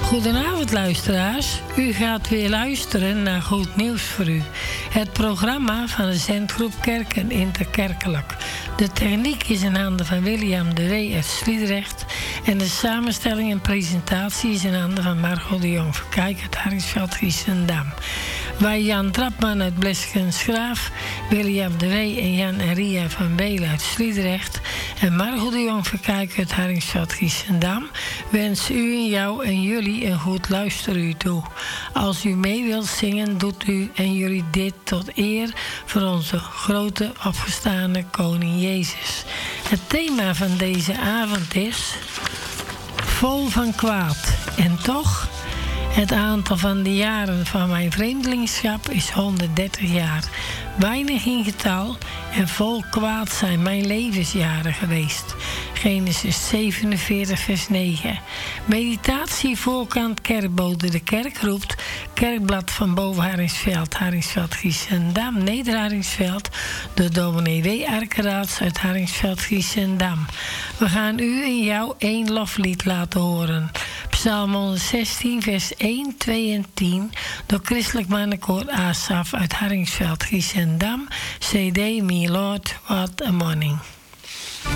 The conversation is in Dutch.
Goedenavond luisteraars. U gaat weer luisteren naar Goed Nieuws voor U. Het programma van de zendgroep Kerken Interkerkelijk. De techniek is in handen van William de Wee uit Sliedrecht. En de samenstelling en presentatie is in handen van Margot de Jong van Kijk uit Harringsveld, Giessendam. Wij Jan Trapman uit Bleskens-Graaf, William de Wee en Jan en Ria van Belen uit Sliedrecht en Margot de Jong van Kijk uit Harringsveld, Giessendam wensen u en jou en jullie een goed luisteruur toe. Als u mee wilt zingen, doet u en jullie dit tot eer voor onze grote opgestane koning Jezus. Het thema van deze avond is vol van kwaad. En toch, het aantal van de jaren van mijn vreemdelingschap is 130 jaar. Weinig in getal en vol kwaad zijn mijn levensjaren geweest. Genesis 47 vers 9. Meditatie voorkant Kerkbode de Kerk roept. Kerkblad van boven Harringsveld, Harringsveld, Giessendam, Neder-Harringsveld. De dominee W. Arkeraads uit Harringsveld, Giessendam. We gaan u en jou één loflied laten horen. Psalm 116 vers 1, 2 en 10 door Christelijk Mannenkoor Asaf uit Harringsveld, Giessendam. CD Me Lord, What a Morning.